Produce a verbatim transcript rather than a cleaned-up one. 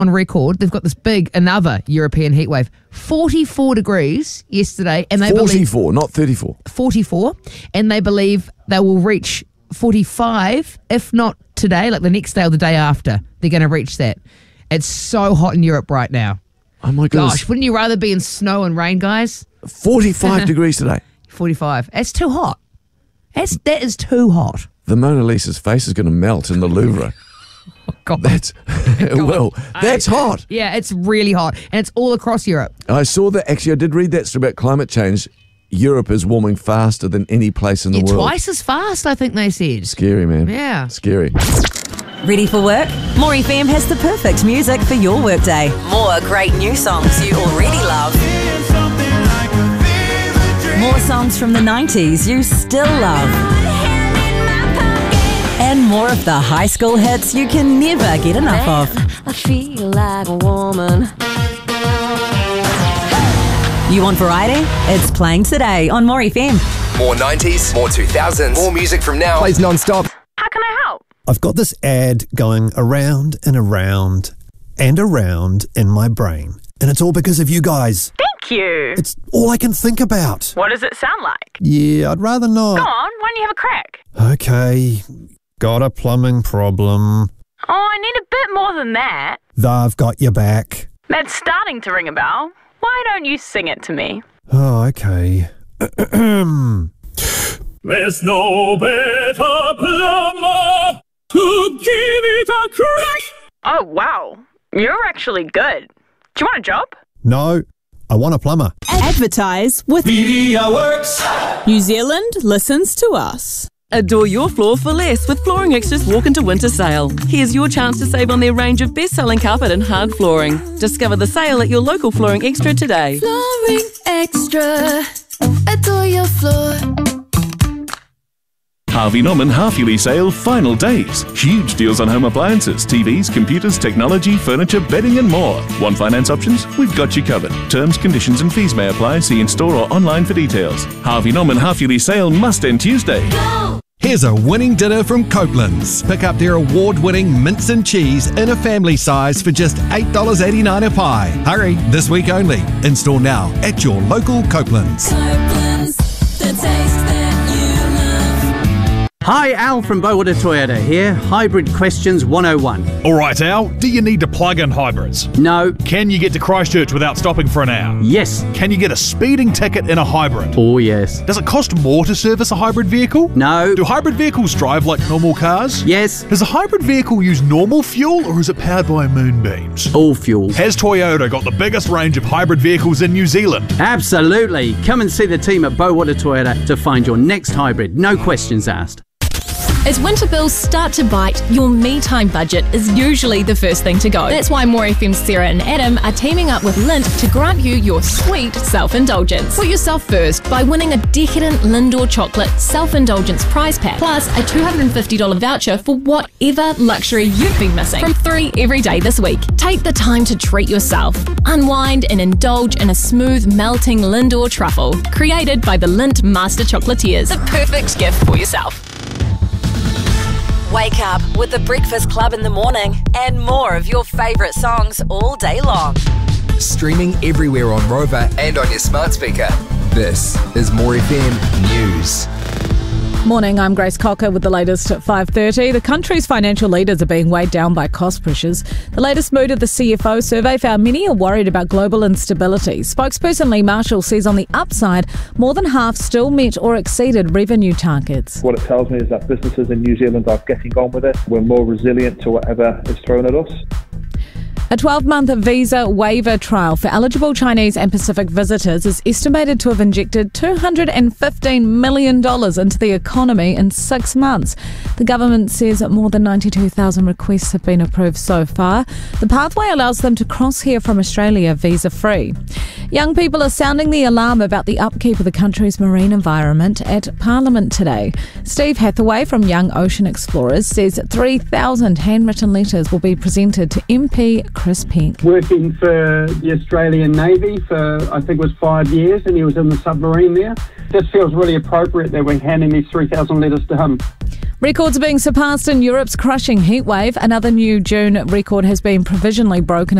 on record. They've got this big, another European heat wave. forty-four degrees yesterday. And they forty-four, believe, not thirty-four. forty-four. And they believe they will reach forty-five, if not today, like the next day or the day after. They're going to reach that. It's so hot in Europe right now. Oh my gosh. Gosh, wouldn't you rather be in snow and rain, guys? forty-five degrees today. forty-five. That's too hot. That's, that is too hot. The Mona Lisa's face is going to melt in the Louvre. Oh, God. That's, it will. That's hot. Yeah, it's really hot. And it's all across Europe. I saw that, actually, I did read that story about climate change. Europe is warming faster than any place in the yeah, world. Twice as fast, I think they said. Scary, man. Yeah. Scary. Ready for work? More F M has the perfect music for your workday. More great new songs you already love. More songs from the nineties you still love. And more of the high school hits you can never get enough of. I feel like a woman. You want variety? It's playing today on More F M. More nineties, more two thousands, more music from now. Plays non-stop. How can I help? I've got this ad going around and around and around in my brain. And it's all because of you guys. Thank you. It's all I can think about. What does it sound like? Yeah, I'd rather not. Go on, why don't you have a crack? Okay, got a plumbing problem. Oh, I need a bit more than that. I've got your back. That's starting to ring a bell. Why don't you sing it to me? Oh, okay. There's no better plumber to give it a crack. Oh, wow. You're actually good. Do you want a job? No, I want a plumber. Advertise with Media Works. New Zealand listens to us. Adore your floor for less with Flooring Extra's Walk into Winter sale. Here's your chance to save on their range of best-selling carpet and hard flooring. Discover the sale at your local Flooring Extra today. Flooring Extra. Adore your floor. Harvey Norman half-yearly sale final days. Huge deals on home appliances, T Vs, computers, technology, furniture, bedding and more. Want finance options? We've got you covered. Terms, conditions and fees may apply. See in-store or online for details. Harvey Norman half-yearly sale must end Tuesday. Go! Here's a winning dinner from Copeland's. Pick up their award-winning mince and cheese in a family size for just eight dollars eighty-nine a pie. Hurry, this week only. Install now at your local Copeland's. Copeland's, the taste that you love. Hi, Al from Bowater Toyota here. Hybrid Questions one oh one. All right, Al. Do you need to plug in hybrids? No. Can you get to Christchurch without stopping for an hour? Yes. Can you get a speeding ticket in a hybrid? Oh, yes. Does it cost more to service a hybrid vehicle? No. Do hybrid vehicles drive like normal cars? Yes. Does a hybrid vehicle use normal fuel or is it powered by moonbeams? All fuel. Has Toyota got the biggest range of hybrid vehicles in New Zealand? Absolutely. Come and see the team at Bowater Toyota to find your next hybrid. No questions asked. As winter bills start to bite, your me time budget is usually the first thing to go. That's why More F M's Sarah and Adam are teaming up with Lindt to grant you your sweet self-indulgence. Put yourself first by winning a decadent Lindor chocolate self-indulgence prize pack, plus a two hundred fifty dollars voucher for whatever luxury you've been missing from three every day this week. Take the time to treat yourself. Unwind and indulge in a smooth, melting Lindor truffle, created by the Lindt Master Chocolatiers. The perfect gift for yourself. Wake up with the Breakfast Club in the morning and more of your favourite songs all day long. Streaming everywhere on Rover and on your smart speaker. This is More F M News. Morning, I'm Grace Cocker with the latest at five thirty. The country's financial leaders are being weighed down by cost pressures. The latest mood of the C F O survey found many are worried about global instability. Spokesperson Lee Marshall says on the upside, more than half still met or exceeded revenue targets. What it tells me is that businesses in New Zealand are getting on with it. We're more resilient to whatever is thrown at us. A twelve-month visa waiver trial for eligible Chinese and Pacific visitors is estimated to have injected two hundred fifteen million dollars into the economy in six months. The government says that more than ninety-two thousand requests have been approved so far. The pathway allows them to cross here from Australia visa-free. Young people are sounding the alarm about the upkeep of the country's marine environment at Parliament today. Steve Hathaway from Young Ocean Explorers says three thousand handwritten letters will be presented to M P Chris Pink. Working for the Australian Navy for, I think it was five years, and he was in the submarine there. This feels really appropriate that we're handing these three thousand letters to him. Records are being surpassed in Europe's crushing heatwave. Another new June record has been provisionally broken